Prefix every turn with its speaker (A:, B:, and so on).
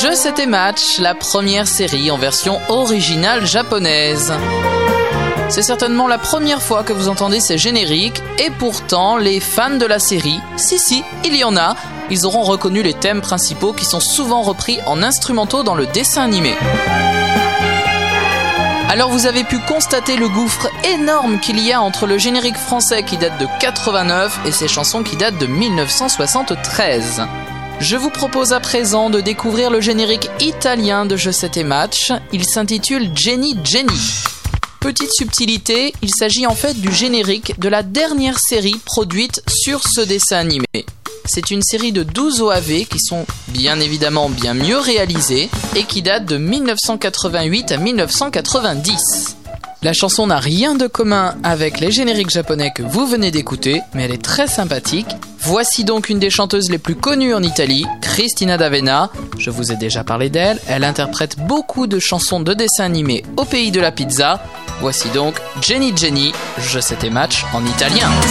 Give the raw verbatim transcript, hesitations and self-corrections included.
A: Je C'était Match, la première série en version originale japonaise. C'est certainement la première fois que vous entendez ces génériques, et pourtant, les fans de la série, si si, il y en a, ils auront reconnu les thèmes principaux qui sont souvent repris en instrumentaux dans le dessin animé. Alors vous avez pu constater le gouffre énorme qu'il y a entre le générique français qui date de quatre-vingt-neuf et ses chansons qui datent de mille neuf cent soixante-treize. Je vous propose à présent de découvrir le générique italien de Je C'était Match. Il s'intitule Jenny Jenny. Petite subtilité, il s'agit en fait du générique de la dernière série produite sur ce dessin animé. C'est une série de douze O A V qui sont bien évidemment bien mieux réalisées et qui datent de mille neuf cent quatre-vingt-huit à mille neuf cent quatre-vingt-dix. La chanson n'a rien de commun avec les génériques japonais que vous venez d'écouter, mais elle est très sympathique. Voici donc une des chanteuses les plus connues en Italie, Cristina D'Avena. Je vous ai déjà parlé d'elle, elle interprète beaucoup de chansons de dessins animés au pays de la pizza. Voici donc Jenny Jenny, Je C'était Match en italien.